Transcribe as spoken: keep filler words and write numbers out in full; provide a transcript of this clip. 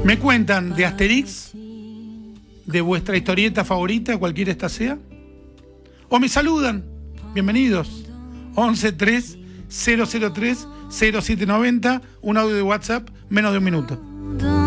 Me cuentan de Asterix, de vuestra historieta favorita, cualquiera esta sea, o me saludan. Bienvenidos. once tres cero cero tres cero siete noventa, un audio de WhatsApp, menos de un minuto.